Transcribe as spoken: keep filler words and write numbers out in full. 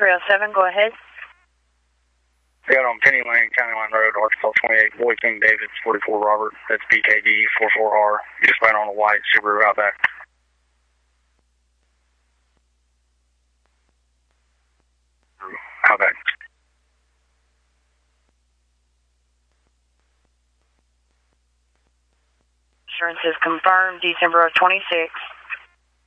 three oh seven, go ahead. Got on Penny Lane, County Line Road, Arkansas twenty-eight, Boy King David, forty-four Robert. That's B K D forty-four R. You just went on a white Subaru Outback. Outback. Insurance is confirmed, December of twenty-six.